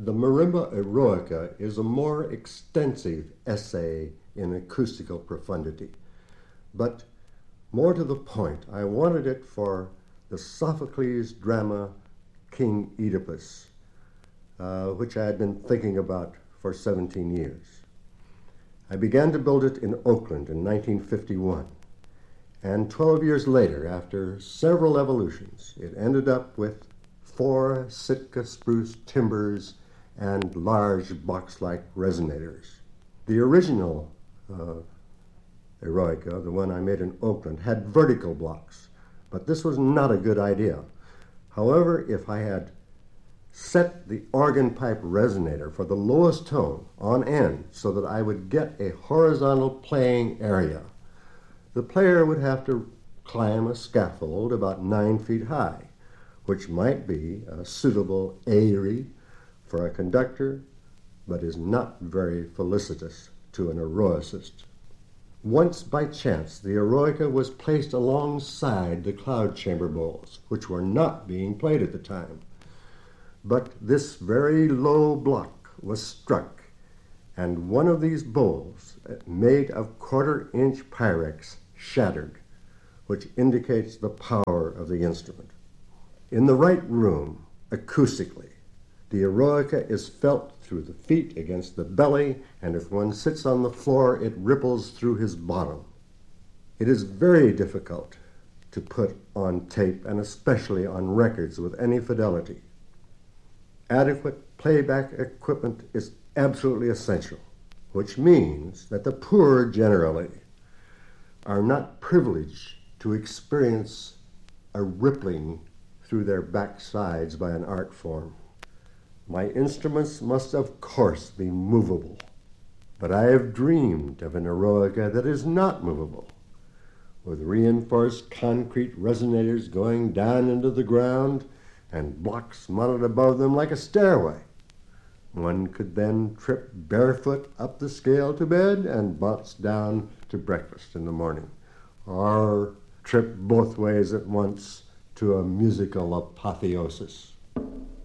The Marimba Eroica is a more extensive essay in acoustical profundity, but more to the point, I wanted it for the Sophocles drama King Oedipus, which I had been thinking about for 17 years. I began to build it in Oakland in 1951, and 12 years later, after several evolutions, it ended up with 4 Sitka spruce timbers and large box-like resonators. The original Eroica, the one I made in Oakland, had vertical blocks, but this was not a good idea. However, if I had set the organ pipe resonator for the lowest tone on end so that I would get a horizontal playing area, the player would have to climb a scaffold about 9 feet high, which might be a suitable aerie for a conductor, but is not very felicitous to an eroicist. Once by chance, the Eroica was placed alongside the cloud chamber bowls, which were not being played at the time. But this very low block was struck, and one of these bowls, made of 1/4-inch Pyrex, shattered, which indicates the power of the instrument. In the right room, acoustically, the Eroica is felt through the feet against the belly, and if one sits on the floor, it ripples through his bottom. It is very difficult to put on tape, and especially on records, with any fidelity. Adequate playback equipment is absolutely essential, which means that the poor generally are not privileged to experience a rippling through their backsides by an art form. My instruments must of course be movable, but I have dreamed of an Eroica that is not movable, with reinforced concrete resonators going down into the ground and blocks mounted above them like a stairway. One could then trip barefoot up the scale to bed and bounce down to breakfast in the morning, or trip both ways at once to a musical apotheosis.